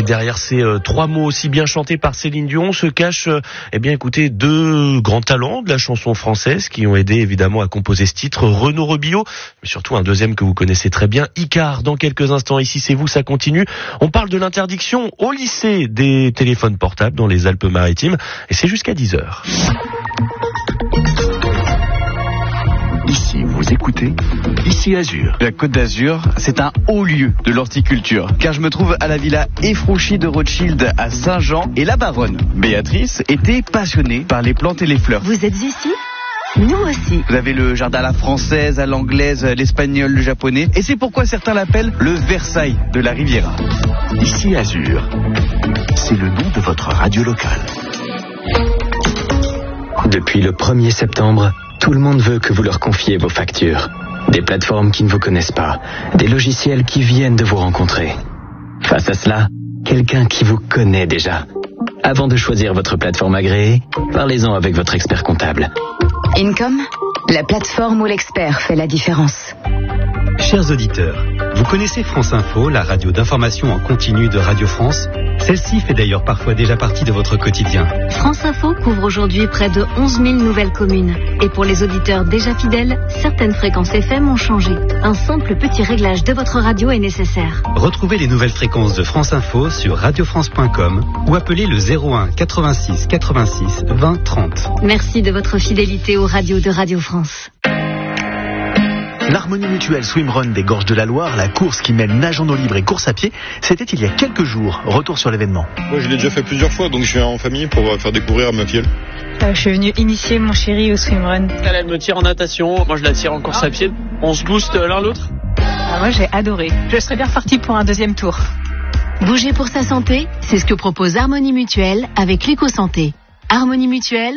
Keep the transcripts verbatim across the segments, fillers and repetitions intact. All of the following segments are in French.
derrière ces euh, trois mots aussi bien chantés par Céline Dion se cachent, euh, eh bien, écoutez, deux grands talents de la chanson française qui ont aidé évidemment à composer ce titre, Renaud Robillot, mais surtout un deuxième que vous connaissez très bien, Icare. Dans quelques instants, ici c'est vous, ça continue. On parle de l'interdiction au lycée des téléphones portables dans les Alpes-Maritimes et c'est jusqu'à dix heures. Ici, vous écoutez Ici Azur. La Côte d'Azur, c'est un haut lieu de l'horticulture, car je me trouve à la villa Effrouchie de Rothschild à Saint-Jean, et la baronne, Béatrice, était passionnée par les plantes et les fleurs. Vous êtes ici ? Nous aussi. Vous avez le jardin à la française, à l'anglaise, l'espagnol, le japonais, et c'est pourquoi certains l'appellent le Versailles de la Riviera. Ici Azur, c'est le nom de votre radio locale. Depuis le premier septembre, tout le monde veut que vous leur confiez vos factures. Des plateformes qui ne vous connaissent pas, des logiciels qui viennent de vous rencontrer. Face à cela, quelqu'un qui vous connaît déjà. Avant de choisir votre plateforme agréée, parlez-en avec votre expert comptable. Income, la plateforme où l'expert fait la différence. Chers auditeurs, vous connaissez France Info, la radio d'information en continu de Radio France ? Celle-ci fait d'ailleurs parfois déjà partie de votre quotidien. France Info couvre aujourd'hui près de onze mille nouvelles communes. Et pour les auditeurs déjà fidèles, certaines fréquences F M ont changé. Un simple petit réglage de votre radio est nécessaire. Retrouvez les nouvelles fréquences de France Info sur radio france point com ou appelez le zéro un quatre-vingt-six quatre-vingt-six vingt trente. Merci de votre fidélité aux radios de Radio France. L'Harmonie Mutuelle Swimrun des Gorges de la Loire, la course qui mêle nage en eau libre et course à pied, c'était il y a quelques jours. Retour sur l'événement. Moi, je l'ai déjà fait plusieurs fois, donc je viens en famille pour faire découvrir à ma fille. Euh, je suis venue initier mon chéri au swimrun. Elle, elle me tire en natation, moi je la tire en course à pied. On se booste l'un l'autre. Ah, moi j'ai adoré. Je serais bien repartie pour un deuxième tour. Bouger pour sa santé, c'est ce que propose Harmonie Mutuelle avec l'éco-santé. Harmonie Mutuelle,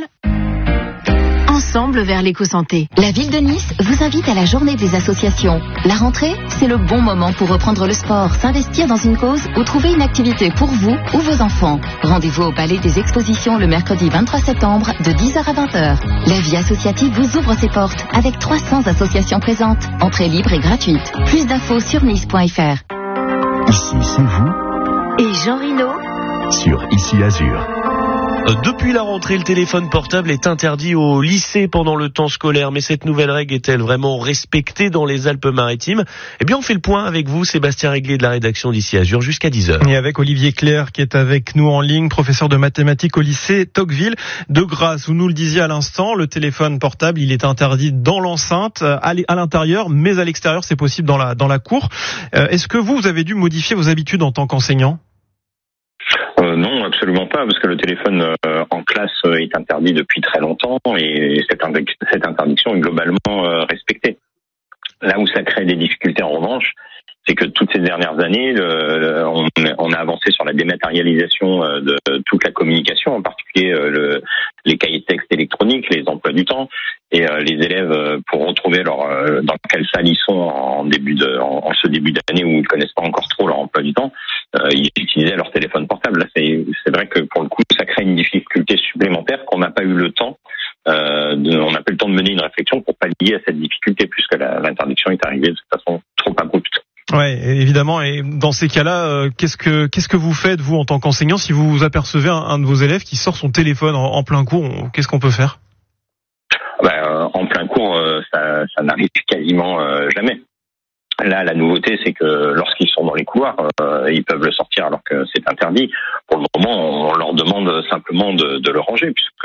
ensemble vers l'éco-santé. La ville de Nice vous invite à la journée des associations. La rentrée, c'est le bon moment pour reprendre le sport, s'investir dans une cause ou trouver une activité pour vous ou vos enfants. Rendez-vous au Palais des Expositions le mercredi vingt-trois septembre de dix heures à vingt heures. La vie associative vous ouvre ses portes avec trois cents associations présentes. Entrée libre et gratuite. Plus d'infos sur nice point f r. Ici, c'est vous. Et Jean Rino Sur Ici Azur. Depuis la rentrée, le téléphone portable est interdit au lycée pendant le temps scolaire. Mais cette nouvelle règle est-elle vraiment respectée dans les Alpes-Maritimes ? Eh bien, on fait le point avec vous, Sébastien Réglé de la rédaction d'Ici Azur, jusqu'à dix heures. Et avec Olivier Clerc qui est avec nous en ligne, professeur de mathématiques au lycée Tocqueville de Grasse. Vous nous le disiez à l'instant, le téléphone portable, il est interdit dans l'enceinte, à l'intérieur, mais à l'extérieur, c'est possible dans la, dans la cour. Euh, est-ce que vous, vous avez dû modifier vos habitudes en tant qu'enseignant ? Euh, non, absolument pas, parce que le téléphone euh, en classe euh, est interdit depuis très longtemps et cette, indic- cette interdiction est globalement euh, respectée. Là où ça crée des difficultés en revanche, c'est que toutes ces dernières années, le, on, on a avancé sur la dématérialisation euh, de, de toute la communication, en particulier euh, le, les cahiers de texte électroniques, les emplois du temps, et euh, les élèves, euh, pour retrouver leur euh, dans quelle salle ils sont en début de, en, en ce début d'année où ils connaissent pas encore trop leur emploi du temps, euh, ils utilisaient leur téléphone portable. Là, c'est, c'est vrai que pour le coup, ça crée une difficulté supplémentaire qu'on n'a pas eu le temps. Euh, de, on n'a pas eu le temps de mener une réflexion pour pallier à cette difficulté, puisque la, l'interdiction est arrivée de façon trop abrupte. Ouais, évidemment. Et dans ces cas-là, euh, qu'est-ce que qu'est-ce que vous faites vous en tant qu'enseignant si vous apercevez un, un de vos élèves qui sort son téléphone en, en plein cours? on, Qu'est-ce qu'on peut faire? Ben, euh, en plein cours, euh, ça, ça n'arrive quasiment euh, jamais. Là, la nouveauté, c'est que lorsqu'ils sont dans les couloirs, euh, ils peuvent le sortir alors que c'est interdit. Pour le moment, on leur demande simplement de, de le ranger, puisque